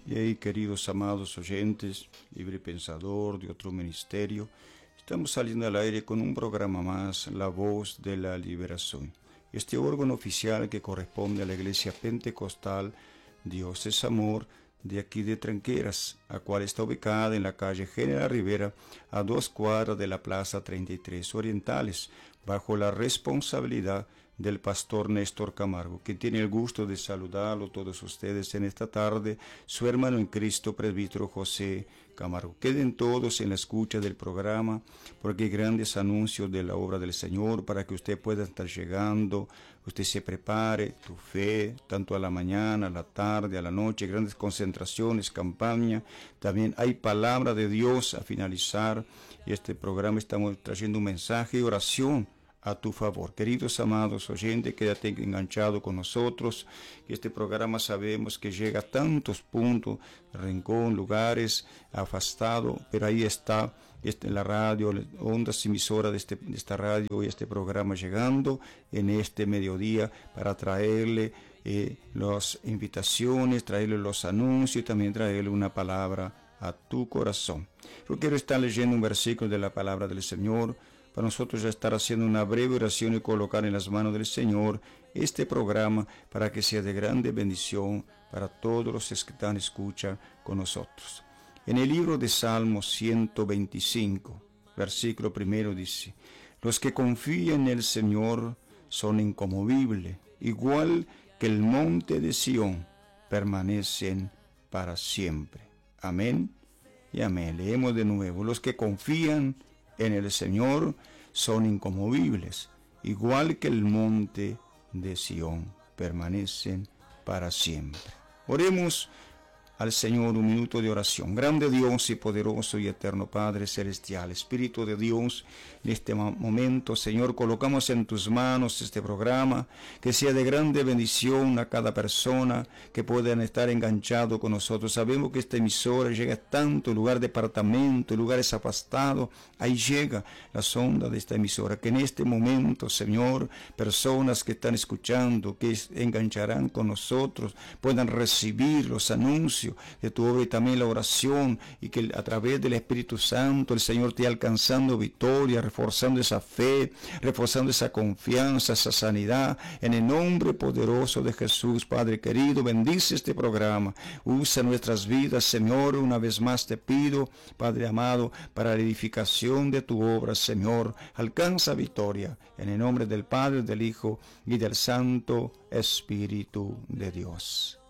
Y ahí, queridos amados oyentes, libre pensador de otro ministerio, estamos saliendo al aire con un programa más, La Voz de la Liberación. Este órgano oficial que corresponde a la Iglesia Pentecostal Dios es Amor, de aquí de Tranqueras, la cual está ubicada en la calle General Rivera, a 2 cuadras de la Plaza 33 Orientales, bajo la responsabilidad del pastor Néstor Camargo, que tiene el gusto de saludarlo todos ustedes en esta tarde, su hermano en Cristo, presbítero José Camargo. Queden todos en la escucha del programa, porque hay grandes anuncios de la obra del Señor, para que usted pueda estar llegando, usted se prepare, tu fe, tanto a la mañana, a la tarde, a la noche, grandes concentraciones, campaña, también hay palabra de Dios a finalizar, y este programa estamos trayendo un mensaje de oración a tu favor. Queridos amados oyentes, quédate enganchado con nosotros, que este programa sabemos que llega a tantos puntos, rincón, lugares, afastado, pero ahí está la radio, ondas emisoras de esta radio y este programa llegando en este mediodía para traerle las invitaciones, traerle los anuncios y también traerle una palabra a tu corazón. Yo quiero estar leyendo un versículo de la palabra del Señor, para nosotros ya estar haciendo una breve oración y colocar en las manos del Señor este programa para que sea de grande bendición para todos los que están escucha con nosotros. En el libro de Salmos 125, versículo 1 dice: los que confían en el Señor son inconmovibles, igual que el monte de Sión, permanecen para siempre. Amén y amén. Leemos de nuevo: los que confían en el Señor son inconmovibles, igual que el monte de Sión, permanecen para siempre. Oremos al Señor un minuto de oración. Grande Dios y poderoso y eterno Padre Celestial, Espíritu de Dios, en este momento, Señor, colocamos en tus manos este programa, que sea de grande bendición a cada persona que puedan estar enganchado con nosotros. Sabemos que esta emisora llega a tanto lugar, departamento, lugares apartados, ahí llega la sonda de esta emisora, que en este momento, Señor, personas que están escuchando, que engancharán con nosotros, puedan recibir los anuncios de tu obra y también la oración, y que a través del Espíritu Santo el Señor te alcanzando victoria, reforzando esa fe, reforzando esa confianza, esa sanidad, en el nombre poderoso de Jesús. Padre querido, bendice este programa, usa nuestras vidas, Señor. Una vez más te pido, Padre amado, para la edificación de tu obra, Señor, alcanza victoria, en el nombre del Padre, del Hijo y del Santo Espíritu de Dios.